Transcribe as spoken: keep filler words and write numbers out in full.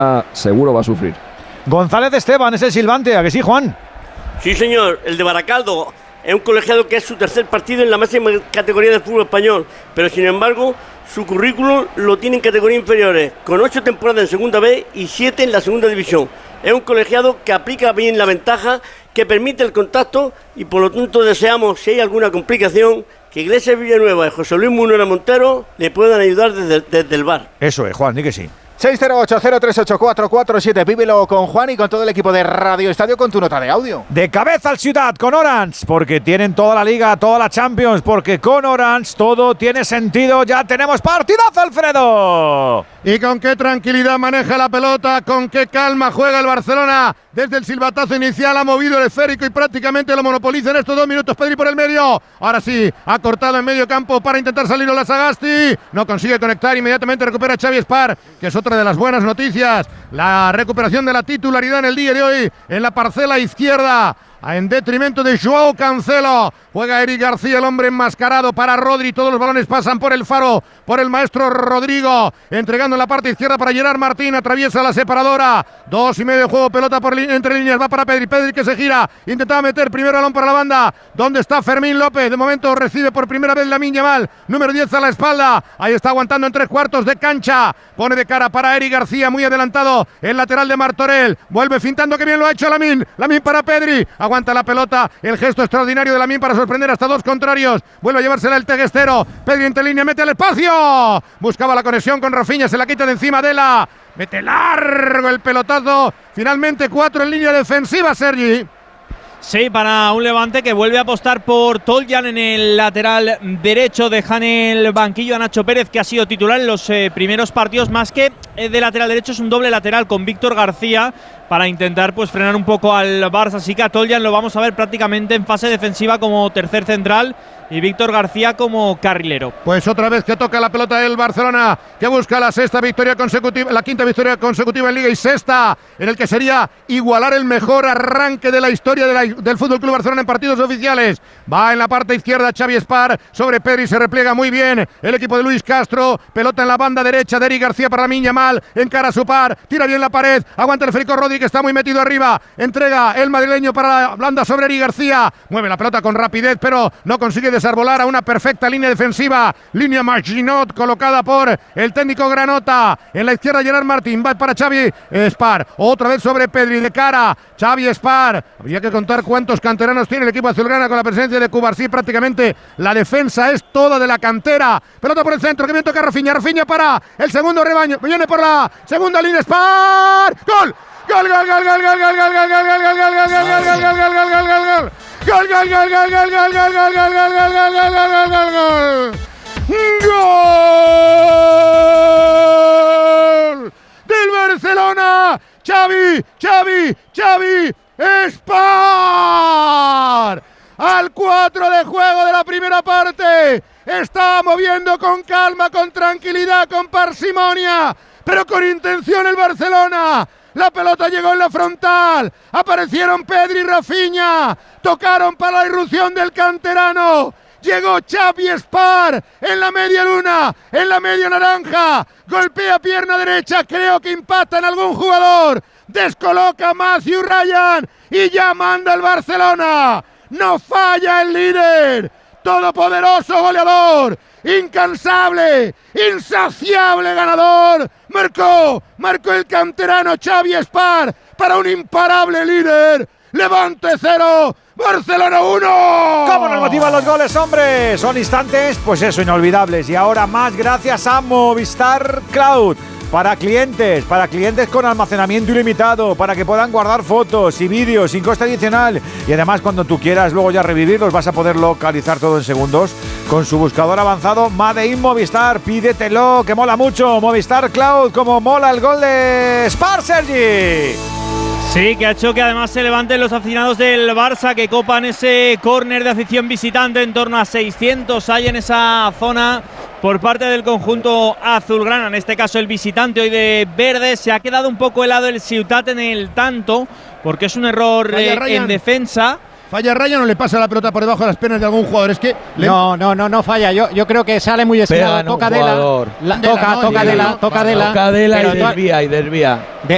ah, seguro va a sufrir. González Esteban es el silbante, ¿a que sí, Juan? Sí, señor, el de Baracaldo. Es un colegiado que es su tercer partido en la máxima categoría del fútbol español, pero sin embargo su currículum lo tiene en categorías inferiores, con ocho temporadas en segunda B y siete en la segunda división. Es un colegiado que aplica bien la ventaja, que permite el contacto y por lo tanto deseamos, si hay alguna complicación, que Iglesias Villanueva y José Luis Munera Montero le puedan ayudar desde, desde el V A R. Eso es, Juan, di que sí. seis cero ocho cero tres ocho cuatro cuatro siete. Vívelo con Juan y con todo el equipo de Radio Estadio con tu nota de audio. De cabeza al Ciudad con Orange, porque tienen toda la Liga, toda la Champions, porque con Orange todo tiene sentido. Ya tenemos partidazo, Alfredo. Y con qué tranquilidad maneja la pelota, con qué calma juega el Barcelona. Desde el silbatazo inicial ha movido el esférico y prácticamente lo monopoliza en estos dos minutos. Pedri por el medio. Ahora sí, ha cortado en medio campo para intentar salir Ola Sagasti. No consigue conectar, inmediatamente recupera Xavi Espar, que es otra de las buenas noticias. La recuperación de la titularidad en el día de hoy en la parcela izquierda, en detrimento de Joao Cancelo. Juega Eric García, el hombre enmascarado para Rodri. Todos los balones pasan por el faro, por el maestro Rodrigo, entregando en la parte izquierda para Gerard Martín. Atraviesa la separadora. Dos y medio de juego, pelota por entre líneas, va para Pedri. Pedri que se gira, intentaba meter primer balón para la banda. ¿Dónde está Fermín López? De momento recibe por primera vez Lamine Yamal, número diez a la espalda. Ahí está aguantando en tres cuartos de cancha. Pone de cara para Eric García, muy adelantado. El lateral de Martorell. Vuelve fintando, que bien lo ha hecho Lamine. Lamine para Pedri. Aguanta la pelota, el gesto extraordinario de Lamine para sorprender hasta dos contrarios. Vuelve a llevársela el teguestero. Pedri entre línea, mete al espacio. Buscaba la conexión con Rafinha, se la quita de encima de la. Mete largo el pelotazo. Finalmente cuatro en línea defensiva, Sergi. Sí, para un Levante que vuelve a apostar por Toljan en el lateral derecho. Dejan el banquillo a Nacho Pérez, que ha sido titular en los eh, primeros partidos. Más que eh, de lateral derecho, es un doble lateral con Víctor García para intentar pues frenar un poco al Barça. Así que a Toljan lo vamos a ver prácticamente en fase defensiva como tercer central y Víctor García como carrilero. Pues otra vez que toca la pelota el Barcelona, que busca la sexta victoria consecutiva, la quinta victoria consecutiva en Liga y sexta en el que sería igualar el mejor arranque de la historia de la, del Fútbol Club Barcelona en partidos oficiales. Va en la parte izquierda Xavi Espar sobre Pedri, se repliega muy bien el equipo de Luis Castro. Pelota en la banda derecha de Eric García para Lamine Yamal, encara a su par, tira bien la pared, aguanta el Federico Rodri, que está muy metido arriba, entrega el madrileño para la blanda sobre Eric García, mueve la pelota con rapidez pero no consigue desarbolar a una perfecta línea defensiva, línea Maginot colocada por el técnico Granota. En la izquierda Gerard Martín, va para Xavi Espar, otra vez sobre Pedri, de cara Xavi Espar. Habría que contar cuántos canteranos tiene el equipo azulgrana con la presencia de Cubarsí. Prácticamente la defensa es toda de la cantera. Pelota por el centro, que bien toca Rafinha, Rafinha para el segundo rebaño, viene por la segunda línea Espar, ¡gol! Gol, gol, gol, gol, gol, gol, gol, gol, gol, gol, gol, gol, gol, gol, gol, gol, gol, gol, gol, gol. Gol, gol, gol, gol, gol, gol, gol, gol, gol, gol, gol, gol, gol, gol, gol, gol. ¡Gol! Del Barcelona. Xavi, Xavi, Xavi Espar. Al cuatro de juego de la primera parte. Está moviendo con calma, con tranquilidad, con parsimonia, pero con intención el Barcelona. La pelota llegó en la frontal, aparecieron Pedri y Rafinha, tocaron para la irrupción del canterano, llegó Xavi Espar en la media luna, en la media naranja, golpea pierna derecha, creo que impacta en algún jugador, descoloca a Matthew Ryan y ya manda el Barcelona. No falla el líder, todopoderoso goleador, incansable, insaciable ganador. Marcó, marcó el canterano Xavi Espar para un imparable líder. Levante cero, Barcelona uno. ¿Cómo nos motivan los goles, hombre? Son instantes, pues eso, inolvidables. Y ahora más gracias a Movistar Cloud. Para clientes, para clientes con almacenamiento ilimitado, para que puedan guardar fotos y vídeos sin coste adicional. Y además, cuando tú quieras luego ya revivirlos, vas a poder localizar todo en segundos con su buscador avanzado Made in Movistar. Pídetelo, que mola mucho. Movistar Cloud, como mola el gol de Spar, Sergi. Sí, que ha hecho que además se levanten los aficionados del Barça, que copan ese córner de afición visitante. En torno a seiscientos hay en esa zona por parte del conjunto azulgrana, en este caso el visitante hoy de verde. Se ha quedado un poco helado el Ciutat en el tanto, porque es un error eh, en defensa. Falla Ryan o le pasa la pelota por debajo de las piernas de algún jugador. Es que le... no, no, no, no falla. Yo, yo creo que sale muy estirado. Toca de la, la, toca, toca de la, toca de la, toca de la y desvía y desvía. De,